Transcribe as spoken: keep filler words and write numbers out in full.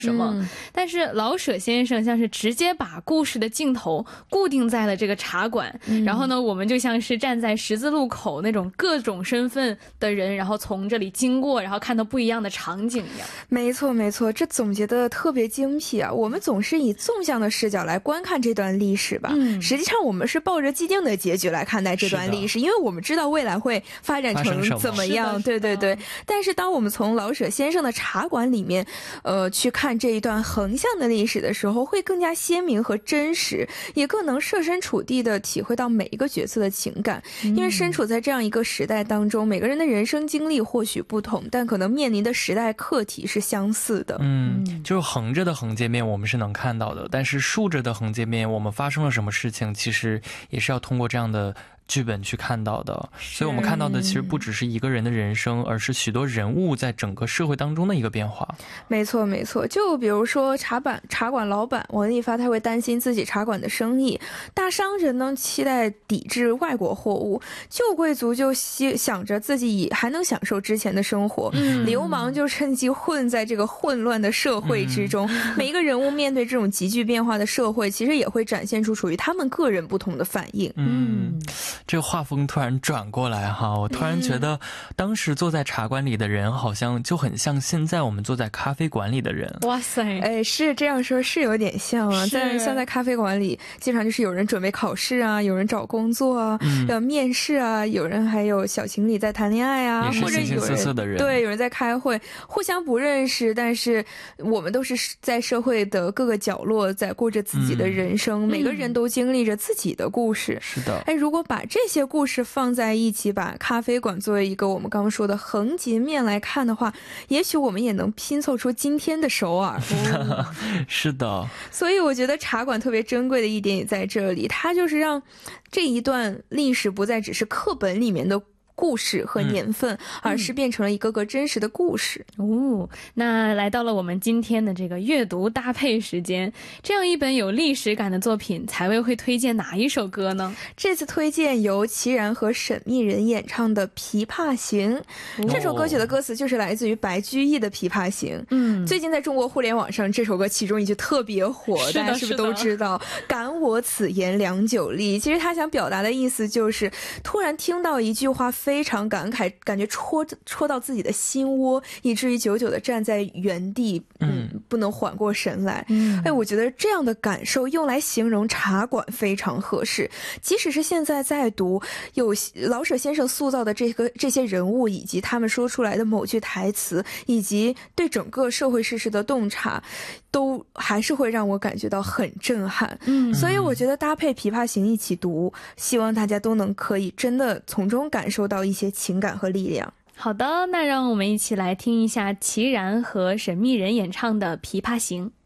什么、嗯、但是老舍先生像是直接把故事的镜头固定在了这个茶馆、嗯、然后呢我们就像是站在十字路口那种各种身份的人，然后从这里经过，然后看到不一样的场景一样。 没错没错，这总结的特别精辟啊！我们总是以纵向的视角来观看这段历史吧、嗯、实际上我们是抱着既定的结局来看待这段历史，因为我们知道未来会发展成怎么样。对对对。但是当我们从老舍先生的茶馆里面呃，去看这一段横向的历史的时候，会更加鲜明和真实，也更能设身处地的体会到每一个角色的情感、嗯、因为身处在这样一个时代当中，每个人的人生经历或许不同，但可能面临的时代课题是相似的。 嗯，就是横着的横界面我们是能看到的，但是竖着的横界面我们发生了什么事情，其实也是要通过这样的剧本去看到的。所以我们看到的其实不只是一个人的人生，而是许多人物在整个社会当中的一个变化。 没错没错，就比如说茶馆茶馆老板王一发，他会担心自己茶馆的生意，大商人呢期待抵制外国货物，旧贵族就想着自己还能享受之前的生活、嗯、流氓就趁机混在这个混乱的社会之中、嗯、每一个人物面对这种急剧变化的社会，其实也会展现出属于他们个人不同的反应。 嗯，这个画风突然转过来哈，我突然觉得当时坐在茶馆里的人好像就很像现在我们坐在咖啡馆里的人。 哇塞，哎，是这样说是有点像啊。但是像在咖啡馆里经常就是有人准备考试啊，有人找工作啊、嗯、要面试啊，有人还有小情侣在谈恋爱啊， 或者有人对有人在开会，互相不认识，但是我们都是在社会的各个角落在过着自己的人生、嗯、每个人都经历着自己的故事。 是的， 哎，如果把这些故事放在一起，把咖啡馆作为一个我们刚刚说的横截面来看的话，也许我们也能拼凑出今天的首尔、 哦、是的。 所以我觉得茶馆特别珍贵的一点也在这里，它就是让这一段历史不再只是课本里面的故事和年份、嗯、而是变成了一个个真实的故事。 哦，那来到了我们今天的这个阅读搭配时间，这样一本有历史感的作品，采薇会推荐哪一首歌呢？ 这次推荐由齐然和沈密人演唱的《琵琶行》、哦、这首歌曲的歌词就是来自于白居易的《琵琶行》。嗯，最近在中国互联网上这首歌其中一句特别火，大家是不是都知道感我此言良久立？其实他想表达的意思就是突然听到一句话非常感慨，感觉戳戳到自己的心窝，以至于久久的站在原地，嗯，不能缓过神来。嗯，哎，我觉得这样的感受用来形容茶馆非常合适。即使是现在在读有老舍先生塑造的这个这些人物，以及他们说出来的某句台词，以及对整个社会事实的洞察，都还是会让我感觉到很震撼。嗯，所以我觉得搭配《琵琶行》一起读，希望大家都能可以真的从中感受到一些情感和力量。 好的，那让我们一起来听一下齐然和沈密人演唱的《琵琶行》。